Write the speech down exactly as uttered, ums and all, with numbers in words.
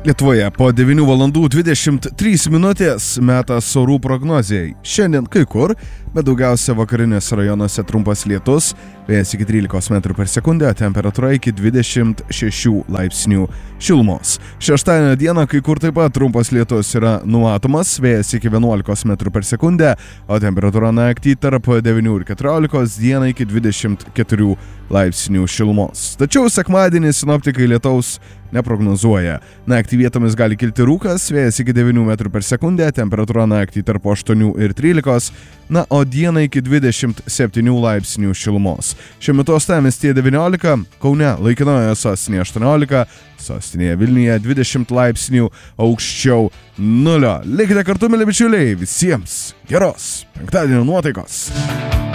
Lietuvoje po devynių valandų dvidešimt trys minutės metas orų prognozijai. Šiandien kai kur, bet daugiausia vakarinėse rajonuose trumpas lietus, vėjas iki trylikos metrų per sekundę, temperatūra iki dvidešimt šešių laipsnių šilumos. Šeštadienio dieną kai kur taip pat trumpas lietus yra numatomas, vėjas iki vienuolikos metrų per sekundę, o temperatūra naktį tarp devynių ir keturiolikos, dieną iki dvidešimt keturių laipsnių šilumos. Tačiau sekmadienį sinoptikai lietaus neprognozuoja. Naktį vietomis gali kilti rūkas, vėjas iki devynių metrų per sekundę, temperatūra naktį tarp aštuonių ir trylikos, na, o dieną iki dvidešimt septynių laipsnių šilumos. Šiuo metu uostamiestyje devyniolika, Kaune laikinojoje sostinėje aštuoniolika, sostinėje Vilniuje dvidešimt laipsnių aukščiau nulio. Likite kartu, mieli bičiuliai, visiems geros penktadienio nuotaikos.